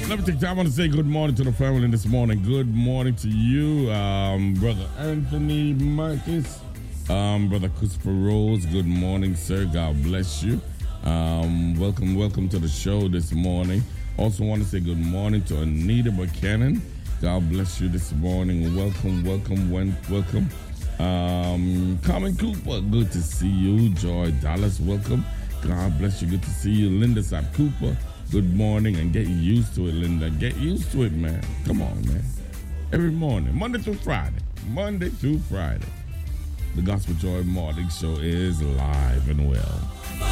Let me take time. I want to say good morning to the family this morning. Good morning to you, Brother Anthony Marcus, Brother Christopher Rose. Good morning, sir. God bless you. Welcome to the show this morning. Also want to say good morning to Anita Buchanan. God bless you this morning. Welcome. Carmen Cooper, good to see you. Joy Dallas, welcome. God bless you. Good to see you. Linda Sapp Cooper, good morning. And get used to it, Linda. Get used to it, man. Come on, man. Every morning, Monday through Friday. The Gospel Joy Morning Show is live and well.